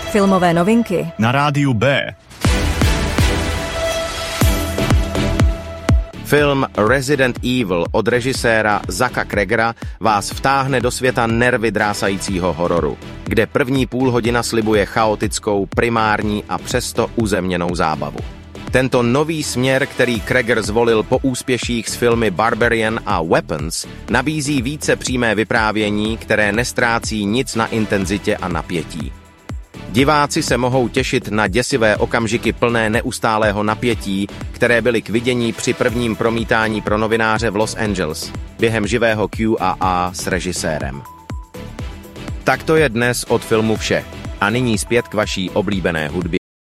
Filmové novinky na rádiu B. Film Resident Evil od režiséra Zacka Cregera vás vtáhne do světa nervy drásajícího hororu, kde první půlhodina slibuje chaotickou, primární a přesto uzemněnou zábavu. Tento nový směr, který Cregger zvolil po úspěších s filmy Barbarian a Weapons, nabízí více přímé vyprávění, které nestrácí nic na intenzitě a napětí. Diváci se mohou těšit na děsivé okamžiky plné neustálého napětí, které byly k vidění při prvním promítání pro novináře v Los Angeles během živého Q&A s režisérem. Tak to je dnes od filmu vše. A nyní zpět k vaší oblíbené hudbě.